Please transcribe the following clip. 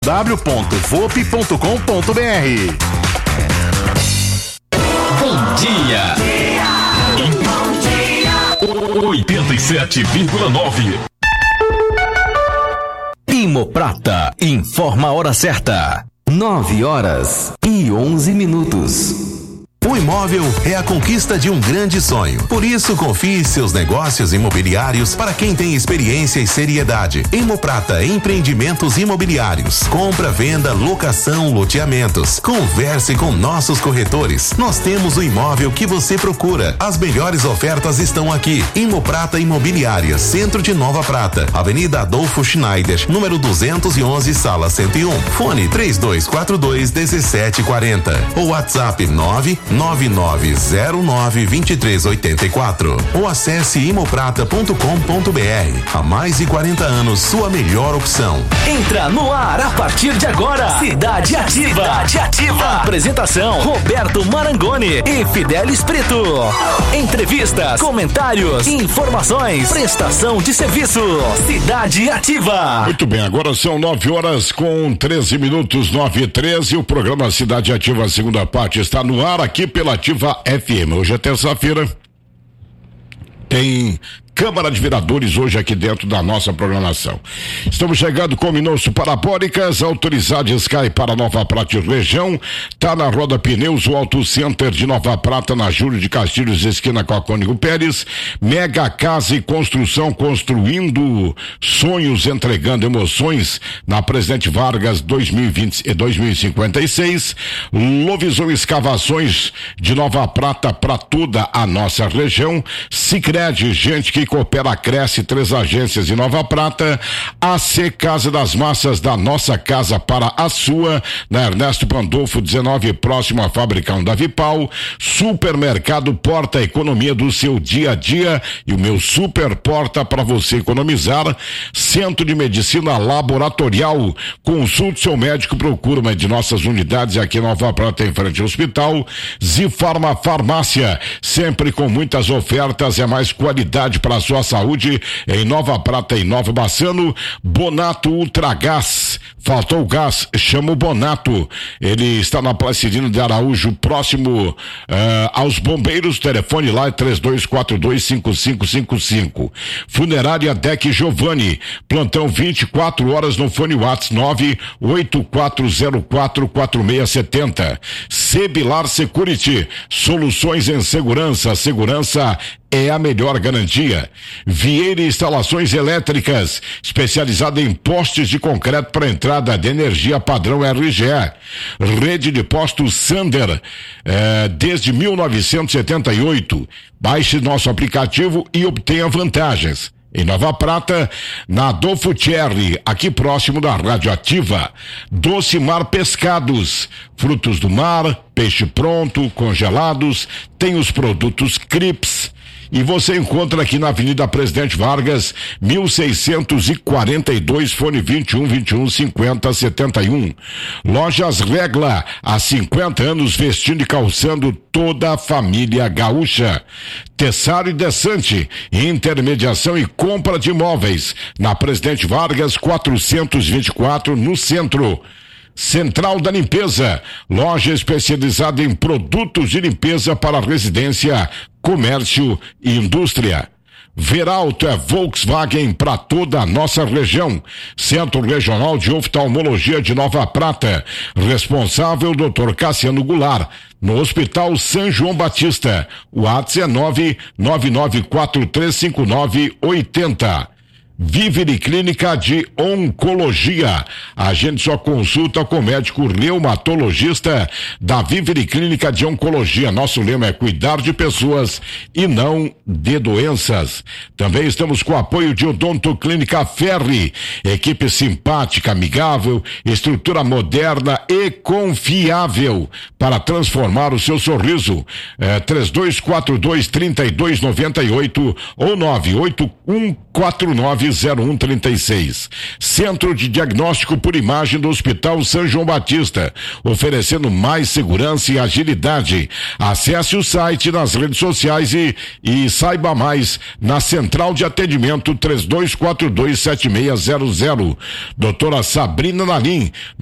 www.vop.com.br. Bom dia. 87,9. Imoprata informa a hora certa. 9h11. O imóvel é a conquista de um grande sonho. Por isso, confie seus negócios imobiliários para quem tem experiência e seriedade. Imoprata Empreendimentos Imobiliários. Compra, venda, locação, loteamentos. Converse com nossos corretores. Nós temos o imóvel que você procura. As melhores ofertas estão aqui. Imoprata Imobiliária, Centro de Nova Prata, Avenida Adolfo Schneider, número 211, sala 101. Fone 3242-1740. Ou WhatsApp 999092384 ou acesse imoprata.com.br. Há mais de 40 anos, sua melhor opção. Entra no ar a partir de agora. Cidade Ativa. Cidade Ativa. Apresentação: Roberto Marangoni e Fidelis Preto. Entrevistas, comentários, informações, prestação de serviço. Cidade Ativa. Muito bem, agora são 9h13, 9h13. O programa Cidade Ativa, segunda parte, está no ar aqui pela Ativa FM. Hoje é terça-feira, tem Câmara de Vereadores hoje aqui dentro da nossa programação. Estamos chegando com Minosso Parabólicas, autorizado Sky para Nova Prata e região. Tá na Roda Pneus, o Auto Center de Nova Prata, na Júlio de Castilhos, esquina com a Cônigo Pérez. Mega Casa e Construção, construindo sonhos, entregando emoções, na Presidente Vargas 2020 e 2056. Lovisão Escavações de Nova Prata para toda a nossa região. Sicredi, gente que coopera, cresce, 3 agências em Nova Prata. AC Casa das Massas, da nossa casa para a sua, na Ernesto Pandolfo 19, próximo à fábrica da Vipal. Supermercado Porta, economia do seu dia a dia, e o meu super porta para você economizar. Centro de Medicina Laboratorial, consulte seu médico, procura uma de nossas unidades aqui em Nova Prata, em frente ao hospital. Zifarma Farmácia, sempre com muitas ofertas, é mais qualidade para a sua saúde, em Nova Prata e Nova Bassano. Bonato Ultragás, faltou gás, chama o Bonato, ele está na Placidino de Araújo, próximo aos bombeiros. Telefone lá é 3242-5555. Funerária Deck Giovanni, plantão 24 horas no fone WhatsApp 984044670. Cebilar Security, soluções em segurança é a melhor garantia. Vieira Instalações Elétricas, especializada em postes de concreto para entrada de energia padrão RGE. Rede de postos Sander, desde 1978. Baixe nosso aplicativo e obtenha vantagens. Em Nova Prata, na Adolfo Thierry, aqui próximo da Rádio Ativa. Doce Mar Pescados, frutos do mar, peixe pronto, congelados, tem os produtos Crips. E você encontra aqui na Avenida Presidente Vargas, 1642, fone 2121-5071. Lojas Regla, há 50 anos vestindo e calçando toda a família gaúcha. Tessaro e Desante, intermediação e compra de imóveis, na Presidente Vargas 424, no centro. Central da Limpeza, loja especializada em produtos de limpeza para residência, comércio e indústria. Veralto é Volkswagen para toda a nossa região. Centro Regional de Oftalmologia de Nova Prata, responsável Dr. Cassiano Goulart. No Hospital São João Batista, o WhatsApp é 999435980. Vivere Clínica de Oncologia. A gente só consulta com médico reumatologista da Vivere Clínica de Oncologia. Nosso lema é cuidar de pessoas e não de doenças. Também estamos com o apoio de Odonto Clínica Ferri. Equipe simpática, amigável, estrutura moderna e confiável para transformar o seu sorriso. 3242-3298 ou 98149 999-990136. Centro de Diagnóstico por Imagem do Hospital São João Batista, oferecendo mais segurança e agilidade. Acesse o site nas redes sociais e saiba mais na Central de Atendimento 32427600. Doutora Sabrina Nalim,